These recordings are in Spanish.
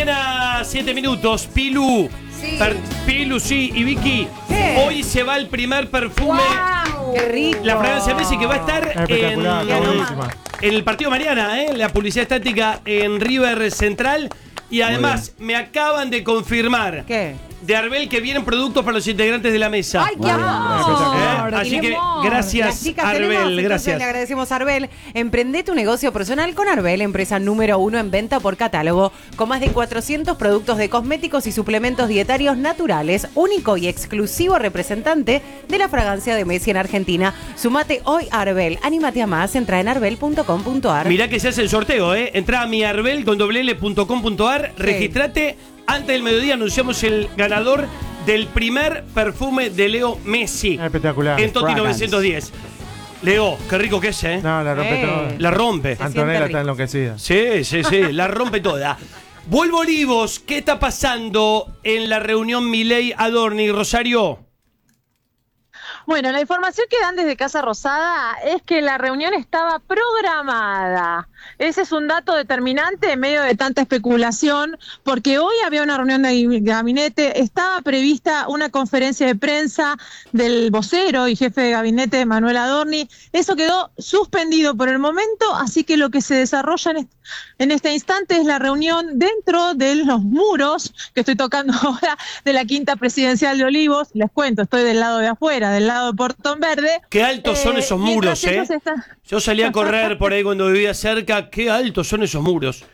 mañana, 7 minutos. Pilu. Sí. Pilu, sí. Y Vicky, hoy se va el primer perfume. ¡Wow! ¡Qué rico! La fragancia Messi que va a estar Espectacular, está buenísima. en el partido Mariana, la publicidad estática en River Central. Y además, me acaban de confirmar de Arbel que vienen productos para los integrantes de la mesa. ¡Ay, qué amor! Así que Las gracias, chicas Arbel, tenemos, gracias. Le agradecemos a Arbel. Emprende tu negocio personal con Arbel, empresa número 1 en venta por catálogo, con más de 400 productos de cosméticos y suplementos dietarios naturales, único y exclusivo representante de la fragancia de Messi en Argentina. Sumate hoy a Arbel. Anímate a más, entra en arbel.com.ar. Mirá que se hace el sorteo, Entrá a miarbel.com.ar, registrate. Antes del mediodía anunciamos el ganador del primer perfume de Leo Messi. Espectacular. En Toti 910. Leo, qué rico que es, No, la rompe toda. La rompe. Antonella está enloquecida. Sí, la rompe toda. Vuelvo Olivos, ¿qué está pasando en la reunión Milei-Adorni, Rosario? Bueno, la información que dan desde Casa Rosada es que la reunión estaba programada. Ese es un dato determinante en medio de tanta especulación, porque hoy había una reunión de gabinete, estaba prevista una conferencia de prensa del vocero y jefe de gabinete Manuel Adorni. Eso quedó suspendido por el momento, así que lo que se desarrolla en este instante es la reunión dentro de los muros que estoy tocando ahora de la Quinta Presidencial de Olivos. Les cuento, estoy del lado de afuera, del lado de Portón Verde. Qué altos son esos muros, Yo salí a correr por ahí cuando vivía cerca. Qué altos son esos muros.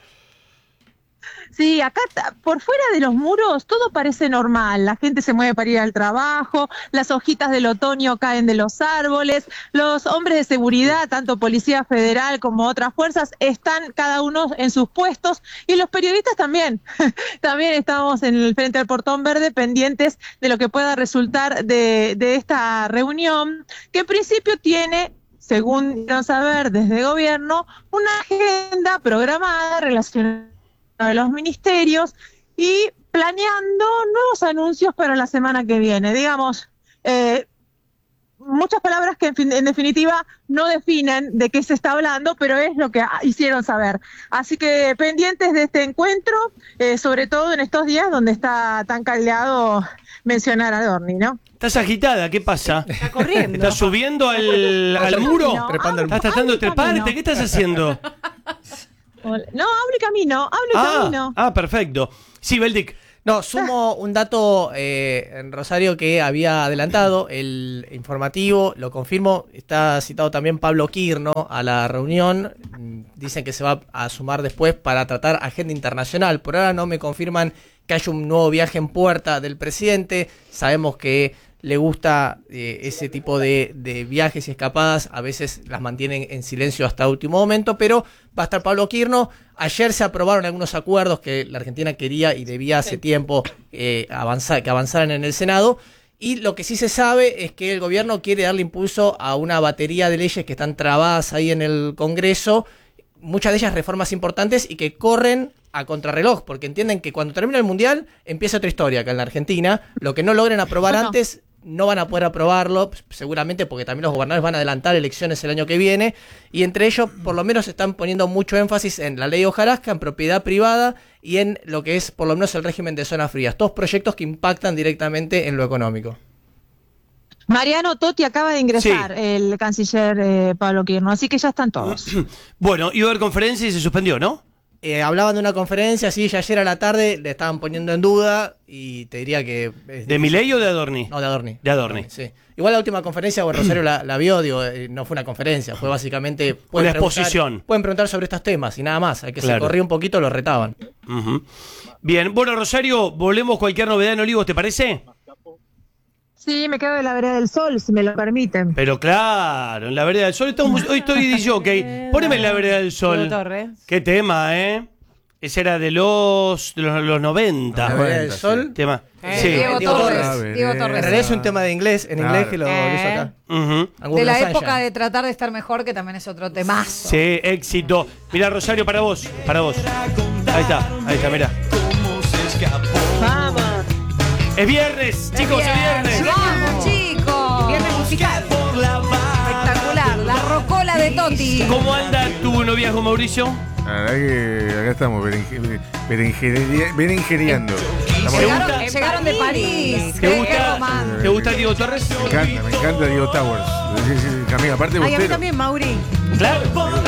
Sí, acá por fuera de los muros todo parece normal, la gente se mueve para ir al trabajo, las hojitas del otoño caen de los árboles, los hombres de seguridad, tanto Policía Federal como otras fuerzas, están cada uno en sus puestos y los periodistas también. También estamos en el frente del Portón Verde pendientes de lo que pueda resultar de esta reunión, que en principio tiene, según dieron saber desde el gobierno, una agenda programada relacionada de los ministerios y planeando nuevos anuncios para la semana que viene. Digamos, muchas palabras que en definitiva no definen de qué se está hablando, pero es lo que hicieron saber. Así que pendientes de este encuentro, sobre todo en estos días donde está tan caldeado mencionar a Adorni, ¿no? Estás agitada, ¿qué pasa? Está corriendo. ¿Estás subiendo al muro? No, ¿Estás tratando de treparte? ¿Qué estás haciendo? No, hablo y camino, camino. Perfecto. Sí, Beldic. No, sumo un dato, Rosario, que había adelantado, el informativo, lo confirmo, está citado también Pablo Quirno a la reunión, dicen que se va a sumar después para tratar agenda internacional, por ahora no me confirman que haya un nuevo viaje en puerta del presidente, sabemos que le gusta ese tipo de viajes y escapadas, a veces las mantienen en silencio hasta último momento, pero va a estar Pablo Quirno. Ayer se aprobaron algunos acuerdos que la Argentina quería y debía hace tiempo que avanzaran en el Senado, y lo que sí se sabe es que el gobierno quiere darle impulso a una batería de leyes que están trabadas ahí en el Congreso, muchas de ellas reformas importantes y que corren a contrarreloj, porque entienden que cuando termina el Mundial empieza otra historia acá en la Argentina, lo que no logren aprobar antes no van a poder aprobarlo, seguramente porque también los gobernadores van a adelantar elecciones el año que viene, y entre ellos por lo menos están poniendo mucho énfasis en la ley Hojarasca, en propiedad privada y en lo que es por lo menos el régimen de zonas frías, todos proyectos que impactan directamente en lo económico. Mariano Totti acaba de ingresar, el canciller Pablo Quirno, así que ya están todos. Bueno, iba a haber conferencia y se suspendió, ¿no? Hablaban de una conferencia, sí, ya ayer a la tarde le estaban poniendo en duda y te diría que... ¿De Milei o de Adorni? No, de Adorni. De Adorni. Sí. Igual la última conferencia, bueno, Rosario la vio, digo, no fue una conferencia, fue básicamente... Una exposición. Pueden preguntar sobre estos temas y nada más, al que se corría un poquito lo retaban. Bien, bueno, Rosario, volvemos cualquier novedad en Olivos, ¿te parece? Sí, me quedo de la Vereda del Sol, si me lo permiten. Pero claro, en la Vereda del Sol. Hoy estoy DJ. Poneme en la Vereda del Sol. Qué tema, Ese era de los 90. ¿La Vereda del Sol? Tema. Sí. Diego Torres. En realidad es un tema de inglés, en inglés que lo hizo acá. De la época de tratar de estar mejor, que también es otro temazo. Sí, éxito. Mirá, Rosario, para vos. Ahí está, mirá. Vamos. Es viernes, chicos, es viernes. Vamos, chicos. Viernes musical. Espectacular. La rocola de Totti. ¿Cómo anda tu noviazgo, Mauricio? La verdad que acá estamos berenjeneando. Llegaron de París. ¿Te gusta Diego Torres? Me encanta Diego Towers. Camila, aparte Ay, a mí bostero. también, Mauri. Claro.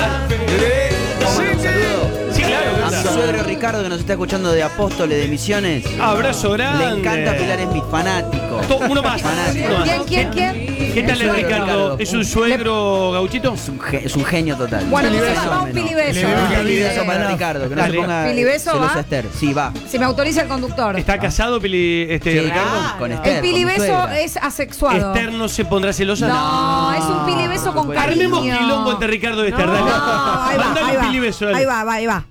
Sí, claro. A mi suegro Ricardo, que nos está escuchando de Apóstoles de Misiones. Abrazo grande. Le encanta Pilar, es mi fanático. Uno más. Fanático. Uno más. ¿Quién? ¿Qué tal El el suegro Ricardo? Ricardo. ¿Es un suegro gauchito? Es un genio total. Bueno, Un entonces fenómeno. va un pilibeso. Un pilibeso para Ricardo, que no Dale. se ponga ¿Pilibeso celosa va? Esther. Sí, va. Si me autoriza el conductor. ¿Está casado Ricardo? Con Esther, El pilibeso con mi suegra. es asexuado. ¿Esther no se pondrá celosa? No, es un pilibeso con cariño. Armemos quilombo entre Ricardo y Esther, No, dale. ahí va, Mándale ahí un va. pilibeso, dale. Ahí va.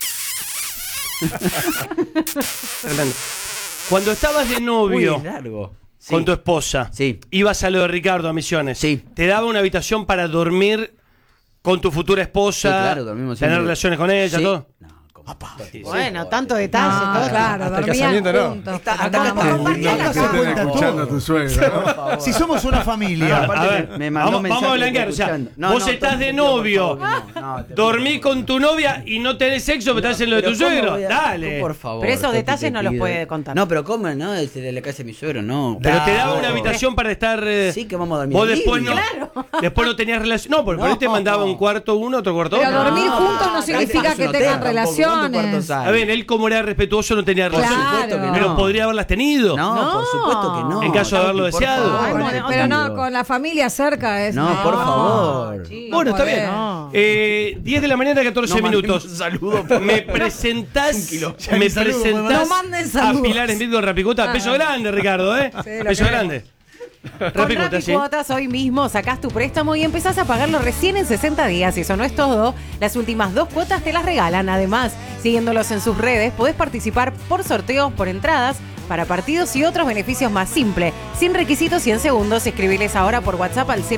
Fernando, cuando estabas de novio Uy, largo. Sí. con tu esposa, Sí. ibas a lo de Ricardo a Misiones, Sí. ¿te daba una habitación para dormir con tu futura esposa? Sí, claro, dormimos tener siempre. relaciones con ella, Sí. todo. No, como- Bueno, tanto detalle. No, todo. claro, Hasta el dormían casamiento no. juntos. Acá Pero está. como No, compartían que las se estén cuenta escuchando todo. a tu suegro, ¿no? Si somos una familia. Aparte, A ver, me mandó vamos mensaje a que blanquear. está O sea, escuchando. vos estás de novio, dormí con tu novia y no tenés sexo, pero estás en lo de tu suegro. Dale. Por favor. Pero esos Toti, detalles te no los pido. puede contar. No, pero ¿cómo? No, es de la casa de mi suegro, no. Pero te daba No. una habitación para estar. Sí, que vamos a dormir Vos en después living. no. Después no tenías relación. No, porque por ahí te mandaba un cuarto uno, otro cuarto Pero otro. dormir juntos no significa es que un hotel, tengan tampoco. ¿Cuántos cuartos relaciones. hay? A ver, él como era respetuoso no tenía relación. Por supuesto que no. Pero podría haberlas tenido. No, por supuesto que no. En caso de haberlo Toti, por deseado. favor, Ay, bueno, te pero no, pido. con la familia cerca es. No, por favor. Bueno, está bien. No. 10 de la mañana, 14 No mandemos minutos. un saludo. Me presentás. Ya Me ni saludo, presentás no manden a saludos. Pilar en Bitcoin Rapicuta. Peso grande, Ricardo, ¿eh? Sí, lo Peso queremos. grande. Con Rapicuta, sí. Rapicuotas hoy mismo sacás tu préstamo y empezás a pagarlo recién en 60 días. Y eso no es todo. Las últimas 2 cuotas te las regalan. Además, siguiéndolos en sus redes, podés participar por sorteos, por entradas, para partidos y otros beneficios más simples. Sin requisitos y en segundos, escribiles ahora por WhatsApp al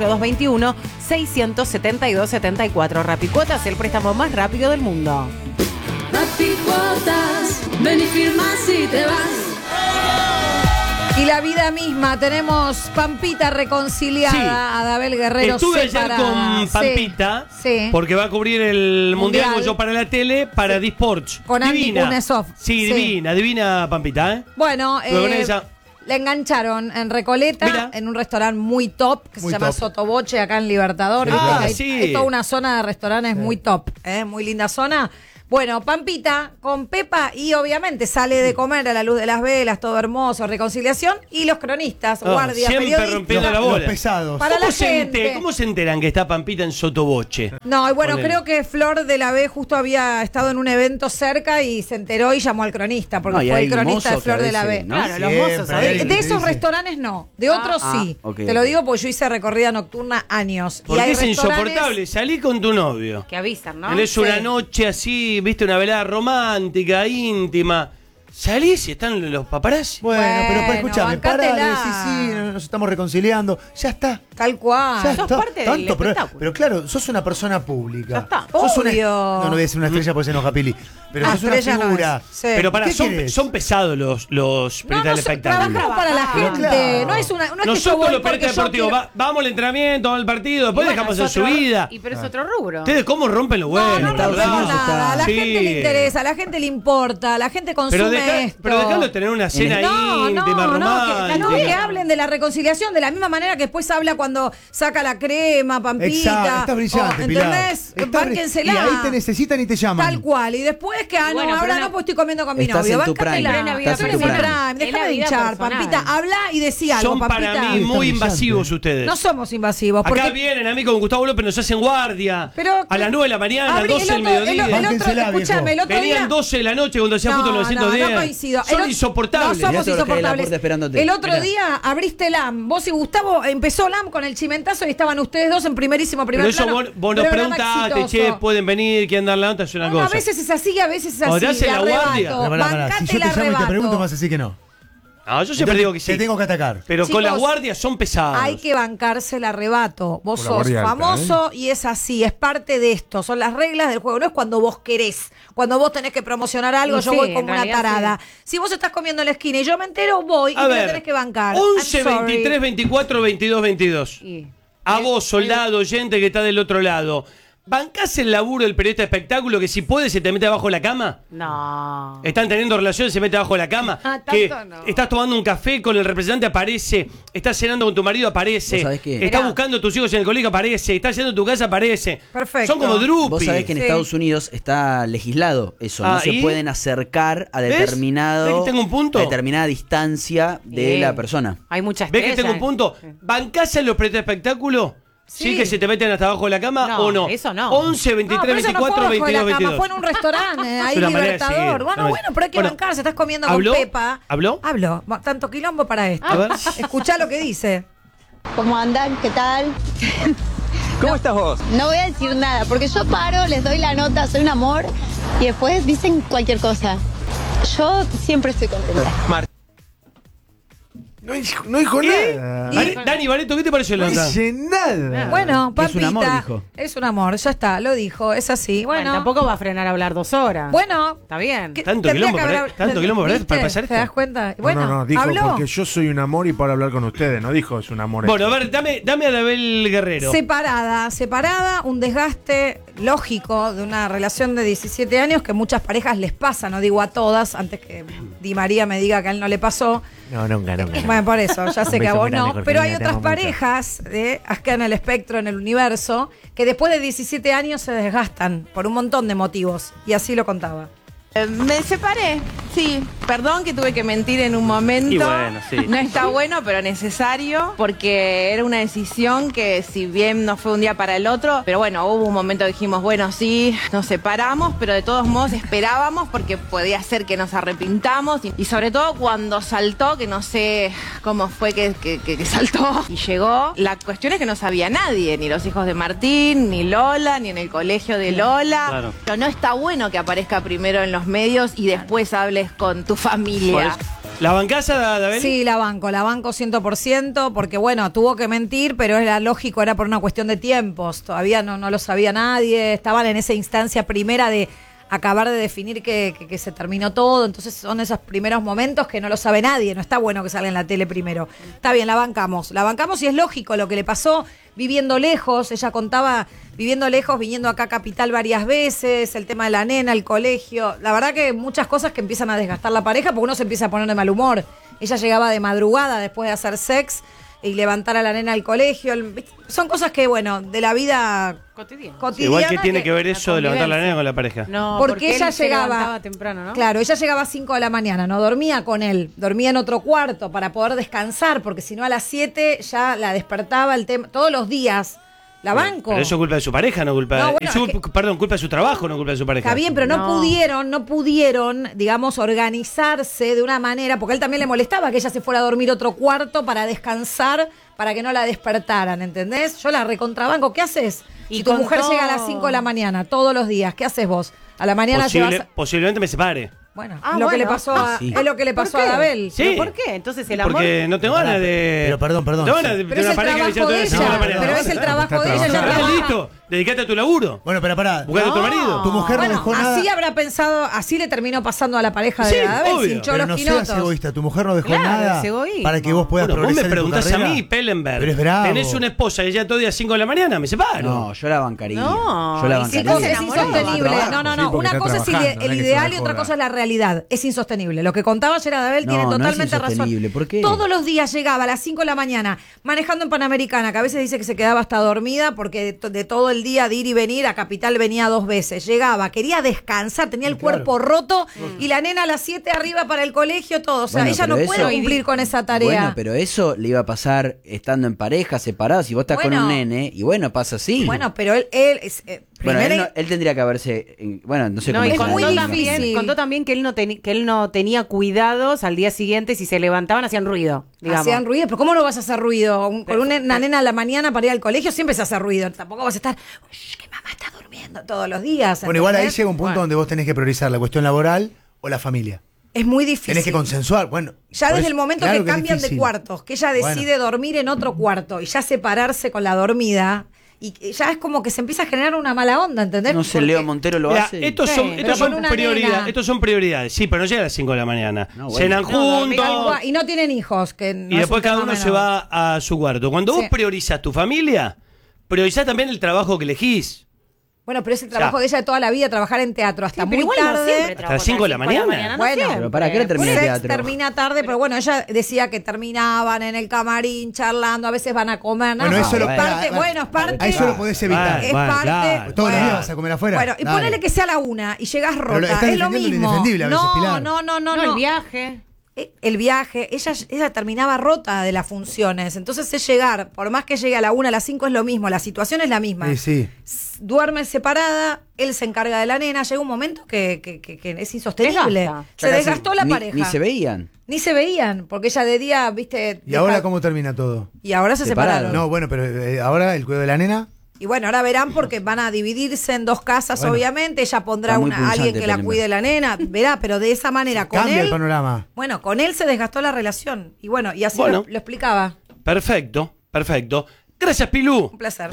0221-672-74. Rapicuotas, el préstamo más rápido del mundo. Rapicuotas, ven y firmas y te vas. Y la vida misma, tenemos Pampita reconciliada, Sí. a Dabel Guerrero Estuve ayer separada. con Sí, Pampita sí. porque va a cubrir el Mundial Mundial. Yo para la tele para D-Sports. Con Andy Divina. Kuznetsov. Sí, Sí. divina Pampita, ¿eh? Bueno, Luego con ella. la engancharon en Recoleta, Mira. en un restaurante muy top, que Muy se llama top. Sotoboche, acá en Libertador. Sí, Viste ah, que hay, sí. hay toda una zona de restaurantes muy top, muy linda zona. Bueno, Pampita con Pepa y obviamente sale de comer a la luz de las velas, todo hermoso, reconciliación. Y los cronistas, guardias, siempre periodistas. rompiendo la Los bola. pesados. Para la gente. ¿Cómo se enteran que está Pampita en Sotoboche? No, y bueno, Ponele. creo que Flor de la B justo había estado en un evento cerca y se enteró y llamó al cronista, porque No, y fue hay el cronista de mozo Flor que a de la B. veces, ¿no? Claro, los Siempre mozos, hay ¿sabés? alguien De que esos dice. restaurantes no, de otros sí. ok, Te lo ok. digo porque yo hice recorrida nocturna años. Y Porque hay es restaurantes- insoportable. Salí con tu novio. Que avisan, ¿no? Tenés Sí. una noche así, viste, una velada romántica, íntima. Salís y están los paparazzi. Bueno, pero para Bueno, escucharme, para bancátela. sí, nos estamos reconciliando. Ya está. Tal cual. Ya sos está. parte del Tanto, pero, espectáculo. pero claro, sos una persona pública. Ya está. Sos una, Obvio. no voy a decir una estrella porque se enoja Pili. Pero sos una Estrella no figura. es. Sí. Pero para, ¿Qué son, querés? son pesados los No, periodistas no, del espectáculo. trabajamos para la Pero gente. claro. No es una, no es que yo Nosotros voy los porque periodistas yo deportivos quiero- vamos al entrenamiento, vamos al partido, después Y bueno, dejamos es en su otro- vida. Pero es otro rubro. Ustedes cómo rompen los No, huevos, no, la no, verdad. no, nada. A la Sí. gente le interesa, a la gente le importa, la gente consume esto. Pero dejalo tener una cena No, íntima, no, romántica. no, que hablen de la reconciliación de la misma manera que después habla cuando saca la crema, Pampita. Exacto, estás brillante, Pilar. ¿Entendés? Estás Bánquensela. Y ahí te necesitan y te llaman. Tal cual. Y después que, Y bueno, no, pero ahora no- no, pues estoy comiendo con mi Estás novio. en tu Báncatela. prime. Pero en la vida Estás en tu personal. prime. En Déjame la de vida hinchar, personal. Pampita. Habla y decí algo, Son Pampita. para mí Está muy brillante. invasivos ustedes. No somos invasivos. Acá Porque vienen a mí con Gustavo López, nos hacen guardia. Pero- a las 9 de la mañana, Abrí- 12 del mediodía. Bánquensela, escúchame, el otro Venían día. 12 de la noche cuando hacían fútbol 910. No coincido. Son insoportables. No somos Mirá todos los que hay en la insoportables. puerta esperándote. El otro Mirá. día abriste LAM. Vos y Gustavo empezó LAM con el chimentazo y estaban ustedes dos en primerísimo primer Pero eso plano. vos nos Programa preguntaste, exitoso. che, pueden venir, quieren dar la nota, es una No, cosa. a veces es así, a veces es así. Cuando te hacen la guardia. arrebato. Pará, pará. Bancate Si yo te el llamo y te arrebato. pregunto, más así que no. No, yo siempre digo que sí. Te tengo que atacar. Pero Chicos, con las guardias son pesados. Hay que bancarse el arrebato. Vos Una sos guardia alta, famoso y es así, es parte de esto. Son las reglas del juego. No es cuando vos querés. Cuando vos tenés que promocionar algo, Y yo sí, voy en como una realidad tarada. Si vos estás comiendo en la esquina y yo me entero, voy y A me lo ver, tenés que bancar. 11, I'm sorry. 23, 24, 22, 22. Y- A vos, soldado, oyente que está del otro lado. ¿Bancás el laburo del periodista de espectáculo que si puede se te mete abajo de la cama? No. Están teniendo relaciones, se mete abajo de la cama. Que no. estás tomando un café con el representante, aparece. Estás cenando con tu marido, aparece. ¿Vos sabés qué? Estás buscando a tus hijos en el colegio, aparece. Estás yendo a tu casa, aparece. Perfecto. Son como drupis. Vos sabés que en Estados Unidos está legislado eso. No se ¿y? pueden acercar a ¿Ves? determinado. ¿Ves que tengo un punto? A determinada distancia de la persona. Hay muchas ¿Ves que tengo un punto? ¿Bancás en los periodistas de espectáculo? ¿Sí? ¿Que se te meten hasta abajo de la cama No, o no? eso no. 11, 23, No, pero eso no 24, fue abajo de 22, la cama, 22. fue en un restaurante, ahí Es una manera de Libertador. seguir, Bueno, pero hay que bancarse, estás comiendo con ¿habló? Pepa. ¿Habló? Habló. Tanto quilombo para esto. A ver. Escuchá lo que dice. ¿Cómo andan? ¿Qué tal? ¿Cómo estás vos? No voy a decir nada, porque yo paro, les doy la nota, soy un amor, y después dicen cualquier cosa. Yo siempre estoy contenta. No dijo nada. Dani Barreto, ¿qué te pareció la No nota? dice nada. Bueno, Pampita. Es un amor, dijo. Es un amor, ya está, lo dijo, es así. Bueno, tampoco va a frenar a hablar 2 horas. Bueno, Está bien. Tanto quilombo para pasar ¿Te esto. das cuenta? Bueno, no, dijo habló. porque yo soy un amor y para hablar con ustedes. No dijo es un amor. Bueno, a ver, dame a Anabel Guerrero. Separada, un desgaste lógico de una relación de 17 años que muchas parejas les pasa, no digo a todas, antes que Di María me diga que a él no le pasó. No, nunca. Bueno, por eso, ya sé Un que a beso vos grande, no, Jorge, pero hay te otras amo mucho. parejas acá en el espectro, en el universo, que después de 17 años se desgastan por un montón de motivos, y así lo contaba. Me separé, sí. Perdón que tuve que mentir en un momento. Y bueno, sí. No está bueno, pero necesario, porque era una decisión que si bien no fue un día para el otro, pero bueno, hubo un momento que dijimos, bueno, sí, nos separamos, pero de todos modos esperábamos porque podía ser que nos arrepintamos y sobre todo cuando saltó, que no sé cómo fue que saltó y llegó, la cuestión es que no sabía nadie, ni los hijos de Martín, ni Lola, ni en el colegio de Lola. Claro. Pero no está bueno que aparezca primero en los medios y después hables con tu familia. ¿La bancasa, Anabel? Sí, la banco 100%, porque bueno, tuvo que mentir, pero era lógico, era por una cuestión de tiempos, todavía no lo sabía nadie, estaban en esa instancia primera de acabar de definir que se terminó todo, entonces son esos primeros momentos que no lo sabe nadie, no está bueno que salga en la tele primero. Está bien, la bancamos y es lógico lo que le pasó viviendo lejos, ella contaba viviendo lejos, viniendo acá a Capital varias veces, el tema de la nena, el colegio, la verdad que muchas cosas que empiezan a desgastar la pareja porque uno se empieza a poner de mal humor. Ella llegaba de madrugada después de hacer sex y levantar a la nena al colegio, son cosas que bueno, de la vida cotidiana. Igual que tiene que ver eso de levantar la nena con la pareja. No, porque ella él se llegaba levantaba temprano, ¿no? Claro, ella llegaba a 5 de la mañana, no dormía con él, dormía en otro cuarto para poder descansar, porque si no a las 7 ya la despertaba el tema, todos los días. La banco. Pero eso es culpa de su pareja, no culpa No, bueno, perdón, culpa de su trabajo, no culpa de su pareja. Está bien, pero no pudieron, digamos, organizarse de una manera, porque a él también le molestaba que ella se fuera a dormir otro cuarto para descansar, para que no la despertaran, ¿entendés? Yo la recontrabanco, ¿qué haces? Y Si tu mujer contó- llega a las 5 de la mañana, todos los días, ¿qué haces vos? A la mañana llevas... Posiblemente me separe. Bueno, Ah, es lo que bueno. le pasó a, sí. es lo que le pasó a Abel. Sí. ¿Pero por qué? Entonces el amor... Porque no tengo ganas de. Pero perdón. No tengo ganas de Pero es una el pareja que trabajo de ya ella, todo el tiempo. pero es el trabajo de ella, ella Ah, trabaja. listo. Dedicate a tu laburo. Bueno, pero pará. Buscate a otro marido. Tu mujer no Bueno, dejó nada. así habrá pensado, así le terminó pasando a la pareja Sí, de Abel, obvio. sin hinchó Pero los no quinotos. seas egoísta. Tu mujer no dejó Claro, nada es egoísmo. para que vos puedas Bueno, vos progresar me en tu preguntás a carrera. mí, Pellenberg. Pero es bravo. Tenés una esposa y ella todo día 5 de la mañana, me separo. No, yo la bancaría. No, yo la y si bancaría. estás Es enamorado, insostenible. trabajo, No, sí, porque una está cosa es trabajando, el no es que ideal se y otra joda. cosa es la realidad. Es insostenible. Lo que contaba ayer Adabel tiene No, no es totalmente razón. insostenible. ¿Por qué? Todos los días llegaba a las 5 de la mañana manejando en Panamericana, que a veces dice que se quedaba hasta dormida porque de todo el día de ir y venir a Capital venía 2 veces. Llegaba, quería descansar, tenía el cuerpo roto y la nena a las 7 arriba para el colegio, todo. O sea, Bueno, ella no pero puede eso- cumplir con esa tarea. Bueno, pero eso le iba a pasar estando en pareja, separados. Si vos estás con Bueno. un nene, y bueno, pasa así. Bueno, pero él es, Bueno, primero- él tendría que haberse. Bueno, no sé No, cómo y es la muy contó dinámica. también, contó también que él no tenía cuidados al día siguiente, si se levantaban hacían ruido, digamos. Hacían ruido, pero ¿cómo no vas a hacer ruido? Con una nena a la mañana para ir al colegio siempre se hace ruido. Tampoco vas a estar, "Uy, que mamá está durmiendo todos los días". Bueno, igual ahí ¿entendés? llega un punto donde vos tenés que priorizar la cuestión laboral o la familia. Es muy difícil. Tenés que consensuar. Bueno, Ya por desde eso- el momento claro que es cambian de difícil. cuartos, que ella decide dormir en otro cuarto y ya separarse con la dormida, y ya es como que se empieza a generar una mala onda, ¿entendés? No sé, Porque- Leo Montero lo Mirá, hace. estos Sí, son, pero estos con son una prioridades. nena. Estos son prioridades. Sí, pero no llega a las 5 de la mañana. No, bueno. Cenan Dormir algo- juntos. y no tienen hijos. Que no Y es después un cada tema uno se menor. va a su cuarto. Cuando vos Sí. priorizás tu familia, priorizás también el trabajo que elegís. Bueno, pero es el trabajo de ella de toda la vida, trabajar en teatro hasta muy tarde. Hasta las 5 de la mañana. Bueno, pero ¿para qué termina el teatro? Termina tarde, pero bueno, ella decía que terminaban en el camarín charlando, a veces van a comer. Bueno, eso lo es parte. Ahí eso lo podés evitar. Es parte. Claro. Todos los días vas a comer afuera. Bueno, y ponele que sea a la 1 y llegas rota. Pero Es lo mismo. indefendible a veces, Pilar. No, el viaje. El viaje, ella terminaba rota de las funciones. Entonces es llegar, por más que llegue a la 1, a las 5 es lo mismo, la situación es la misma. Sí. Duerme separada, él se encarga de la nena, llega un momento que es insostenible. Se desgastó la pareja. Ni se veían. Ni se veían, porque ella de día, viste... ¿Y ahora cómo termina todo? Y ahora se separaron. No, bueno, pero ahora el cuidado de la nena... Y bueno, ahora verán porque van a dividirse en 2 casas, obviamente. Ella pondrá alguien que la cuide la nena. Verá, pero de esa manera con Cambia él. el panorama. Bueno, con él se desgastó la relación. Y bueno, y así lo explicaba. Perfecto. Gracias, Pilú. Un placer.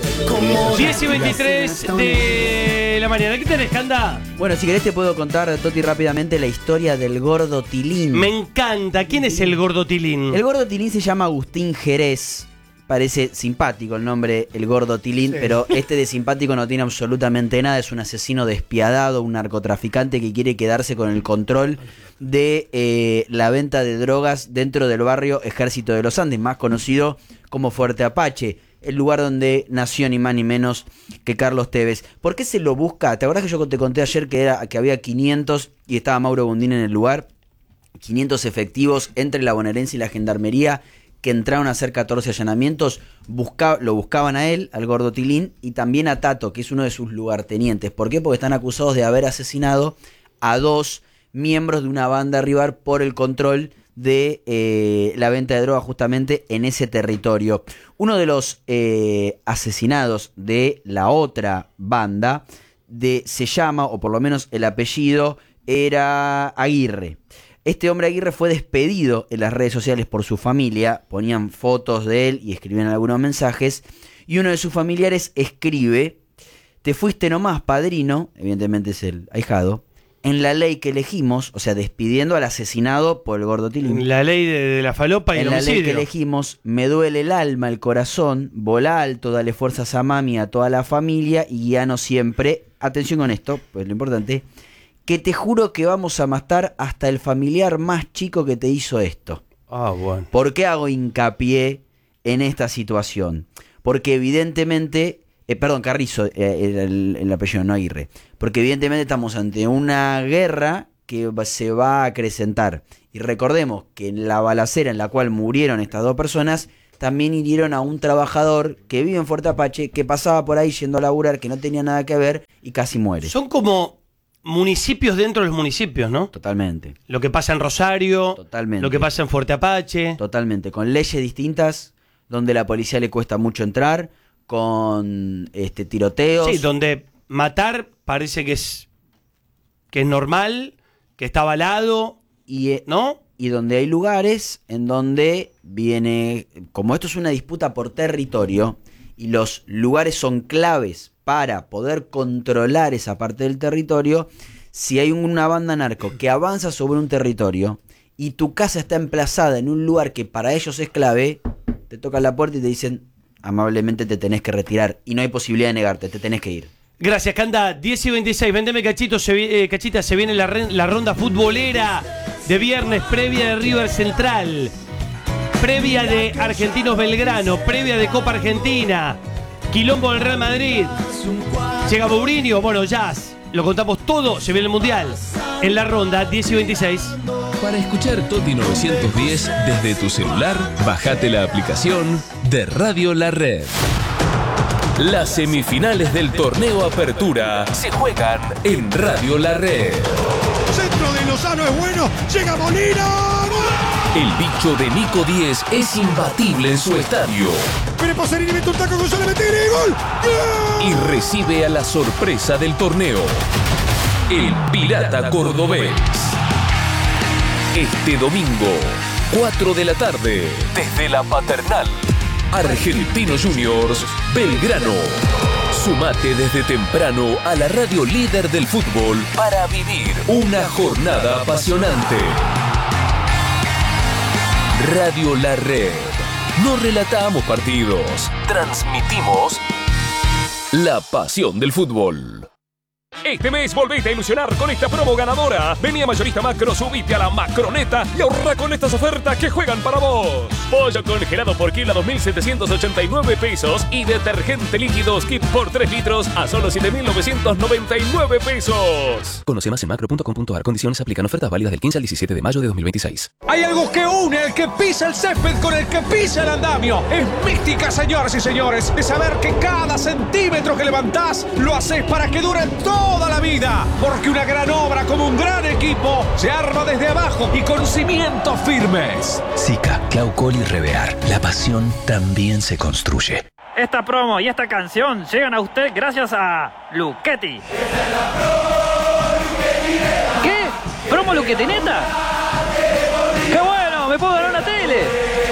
10:23 de la mañana. ¿Qué tenés, Canda? Bueno, si querés te puedo contar, Toti, rápidamente la historia del Gordo Tilín. Me encanta. ¿Quién es el Gordo Tilín? El Gordo Tilín se llama Agustín Jerez. Parece simpático el nombre, el Gordo Tilín, pero este de simpático no tiene absolutamente nada. Es un asesino despiadado, un narcotraficante que quiere quedarse con el control de la venta de drogas dentro del barrio Ejército de los Andes, más conocido como Fuerte Apache, el lugar donde nació ni más ni menos que Carlos Tevez. ¿Por qué se lo busca? ¿Te acordás que yo te conté ayer que había 500 y estaba Mauro Bundín en el lugar? 500 efectivos entre la bonaerense y la gendarmería que entraron a hacer 14 allanamientos, lo buscaban a él, al Gordo Tilín, y también a Tato, que es uno de sus lugartenientes. ¿Por qué? Porque están acusados de haber asesinado a 2 miembros de una banda rival por el control de la venta de drogas justamente en ese territorio. Uno de los asesinados de la otra banda se llama, o por lo menos el apellido, era Aguirre. Este hombre Aguirre fue despedido en las redes sociales por su familia, ponían fotos de él y escribían algunos mensajes, y uno de sus familiares escribe: te fuiste nomás, padrino, evidentemente es el ahijado, en la ley que elegimos, o sea, despidiendo al asesinado por el Gordo Tilín. La ley de la falopa y el homicidio. En la ley que elegimos, me duele el alma, el corazón, volá alto, dale fuerzas a mami, a toda la familia, y guíanos siempre, atención con esto, pues lo importante, que te juro que vamos a matar hasta el familiar más chico que te hizo esto. Bueno. ¿Por qué hago hincapié en esta situación? Porque evidentemente, Carrizo era el apellido, no Aguirre. Porque evidentemente estamos ante una guerra que se va a acrecentar. Y recordemos que en la balacera en la cual murieron estas 2 personas, también hirieron a un trabajador que vive en Fuerte Apache, que pasaba por ahí yendo a laburar, que no tenía nada que ver y casi muere. Son como municipios dentro de los municipios, ¿no? Totalmente. Lo que pasa en Rosario, totalmente. Lo que pasa en Fuerte Apache. Totalmente, con leyes distintas, donde a la policía le cuesta mucho entrar, con tiroteos. Sí, donde matar parece que es normal, que está avalado, ¿no? Y donde hay lugares en donde viene, como esto es una disputa por territorio, y los lugares son claves para poder controlar esa parte del territorio, si hay una banda narco que avanza sobre un territorio y tu casa está emplazada en un lugar que para ellos es clave, te tocan la puerta y te dicen, amablemente te tenés que retirar, y no hay posibilidad de negarte, te tenés que ir. Gracias, Canda. 10:26, vendeme cachita, se viene la ronda futbolera de viernes, previa de River Central, previa de Argentinos Belgrano, previa de Copa Argentina, quilombo del Real Madrid, llega Mourinho, bueno, Jazz, lo contamos todo, se viene el Mundial en la ronda 10:26. Para escuchar Toti 910 desde tu celular, bajate la aplicación de Radio La Red. Las semifinales del torneo Apertura se juegan en Radio La Red. Centro de Lozano es bueno, llega Molina. El bicho de Nico 10 es imbatible en su estadio. Pero Pasarini mete un taco con solamente gol. Y recibe a la sorpresa del torneo, el Pirata Cordobés. Este domingo, 4 de la tarde, desde la Paternal, Argentinos Juniors, Belgrano. Sumate desde temprano a la radio líder del fútbol para vivir una jornada apasionante. Radio La Red. No relatamos partidos, transmitimos La pasión del fútbol. Este mes volvete a ilusionar con esta promo ganadora. Vení a Mayorista Macro, subite a la macroneta y ahorra con estas ofertas que juegan para vos. Pollo congelado por kilo a 2.789 pesos y detergente líquido Skip por 3 litros a solo 7.999 pesos. Conoce más en macro.com.ar. Condiciones aplican. Ofertas válidas del 15 al 17 de mayo de 2026. Hay algo que une al que pisa el césped con el que pisa el andamio. Es mística, señoras y señores, de saber que cada centímetro que levantás lo haces para que dure toda la vida. Porque una gran obra como un gran equipo se arma desde abajo y con cimientos firmes. Sica, Claucol y Revear. La pasión también se construye. Esta promo y esta canción llegan a usted gracias a Luchetti. ¿Qué? ¿Promo Luchetti neta? ¡Qué bueno! ¡Me puedo ganar una tele!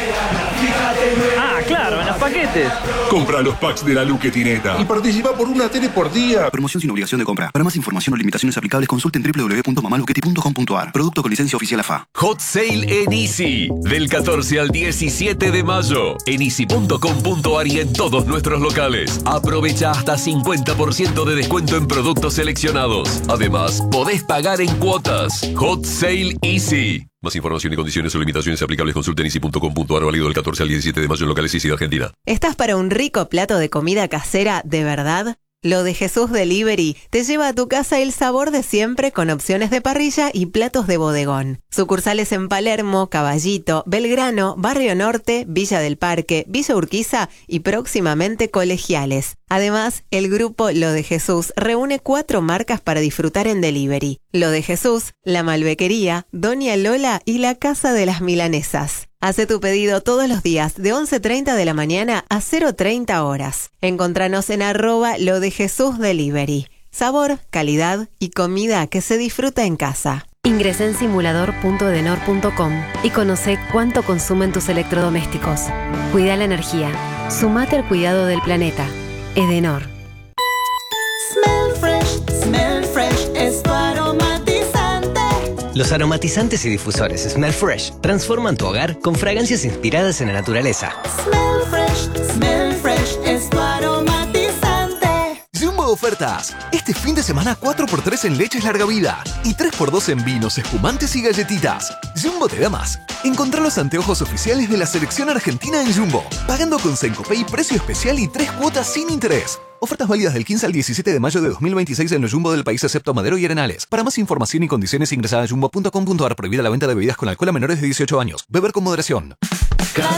Ah, claro, en los paquetes. Compra los packs de la Luchetineta y participa por una tele por día. Promoción sin obligación de compra. Para más información o limitaciones aplicables, consulten www.mamaluchetti.com.ar. Producto con licencia oficial AFA. Hot Sale en Easy. Del 14 al 17 de mayo. En easy.com.ar y en todos nuestros locales. Aprovecha hasta 50% de descuento en productos seleccionados. Además, podés pagar en cuotas. Hot Sale Easy. Más información y condiciones o limitaciones aplicables consulten easy.com.ar, válido del 14 al 17 de mayo en locales Easy de Argentina. ¿Estás para un rico plato de comida casera de verdad? Lo de Jesús Delivery te lleva a tu casa el sabor de siempre con opciones de parrilla y platos de bodegón. Sucursales en Palermo, Caballito, Belgrano, Barrio Norte, Villa del Parque, Villa Urquiza y próximamente Colegiales. Además, el grupo Lo de Jesús reúne 4 marcas para disfrutar en delivery. Lo de Jesús, La Malbequería, Doña Lola y La Casa de las Milanesas. Hace tu pedido todos los días de 11:30 de la mañana a 0:30 horas. Encontranos en @LoDeJesúsDelivery. Sabor, calidad y comida que se disfruta en casa. Ingresá en simulador.edenor.com y conoce cuánto consumen tus electrodomésticos. Cuida la energía. Sumate al cuidado del planeta. Edenor. Smell Fresh es tu aromatizante. Los aromatizantes y difusores Smell Fresh transforman tu hogar con fragancias inspiradas en la naturaleza. Smell Fresh es tu aromatizante. Jumbo ofertas. Este fin de semana 4x3 en leches larga vida y 3x2 en vinos, espumantes y galletitas. Jumbo te da más. Encontrá los anteojos oficiales de la selección argentina en Jumbo, pagando con Sencopay precio especial y 3 cuotas sin interés. Ofertas válidas del 15 al 17 de mayo de 2026 en los Jumbo del país excepto Madero y Arenales. Para más información y condiciones ingresada a jumbo.com.ar. Prohibida la venta de bebidas con alcohol a menores de 18 años. Beber con moderación.